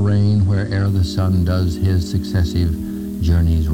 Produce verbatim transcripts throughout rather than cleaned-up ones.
reign where'er the sun does his successive journeys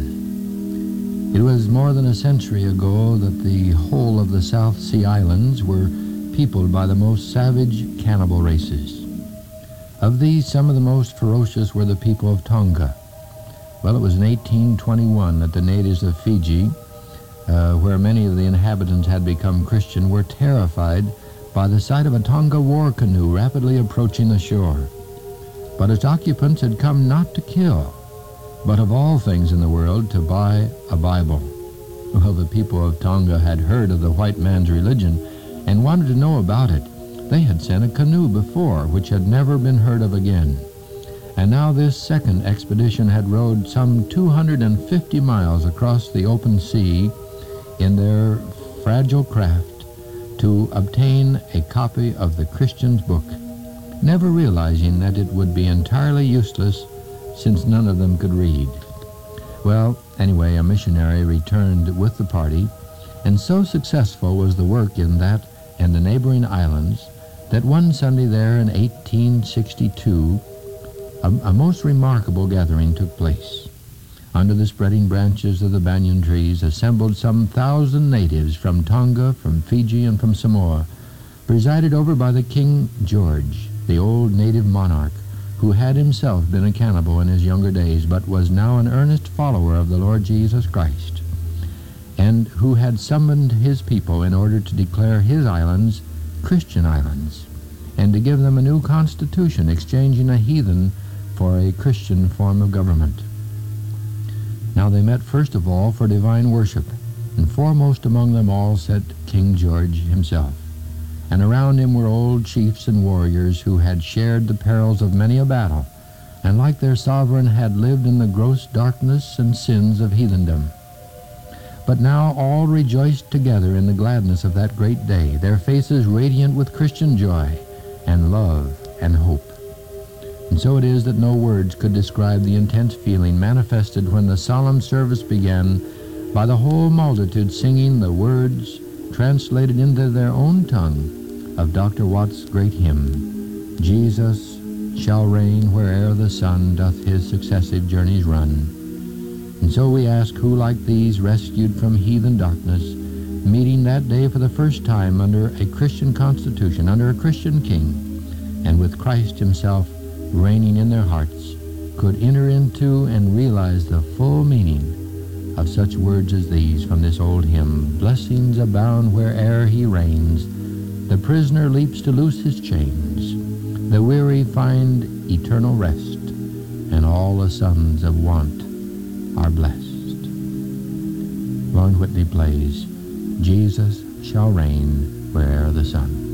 run. It was more than a century ago that the whole of the South Sea Islands were peopled by the most savage cannibal races. Of these, some of the most ferocious were the people of Tonga. Well, it was in eighteen twenty-one that the natives of Fiji, uh, where many of the inhabitants had become Christian, were terrified by the sight of a Tonga war canoe rapidly approaching the shore. But its occupants had come not to kill, but of all things in the world to buy a Bible. Well, the people of Tonga had heard of the white man's religion and wanted to know about it. They had sent a canoe before, which had never been heard of again. And now this second expedition had rowed some two hundred fifty miles across the open sea in their fragile craft to obtain a copy of the Christian's book, never realizing that it would be entirely useless since none of them could read. Well, anyway, a missionary returned with the party, and so successful was the work in that and the neighboring islands that one Sunday there in eighteen sixty-two, a, a most remarkable gathering took place. Under the spreading branches of the banyan trees assembled some thousand natives from Tonga, from Fiji, and from Samoa, presided over by the King George, the old native monarch, who had himself been a cannibal in his younger days, but was now an earnest follower of the Lord Jesus Christ, and who had summoned his people in order to declare his islands Christian islands, and to give them a new constitution, exchanging a heathen for a Christian form of government. Now they met first of all for divine worship, and foremost among them all sat King George himself. And around him were old chiefs and warriors who had shared the perils of many a battle, and like their sovereign had lived in the gross darkness and sins of heathendom. But now all rejoiced together in the gladness of that great day, their faces radiant with Christian joy and love and hope. And so it is that no words could describe the intense feeling manifested when the solemn service began by the whole multitude singing the words translated into their own tongue of Doctor Watts' great hymn, Jesus shall reign where'er the sun doth his successive journeys run. And so we ask who like these, rescued from heathen darkness, meeting that day for the first time under a Christian constitution, under a Christian king, and with Christ himself reigning in their hearts, could enter into and realize the full meaning of such words as these from this old hymn. Blessings abound where'er he reigns. The prisoner leaps to loose his chains. The weary find eternal rest, and all the sons of want are blessed. Lorne Whitney plays Jesus Shall Reign Where'er the Sun.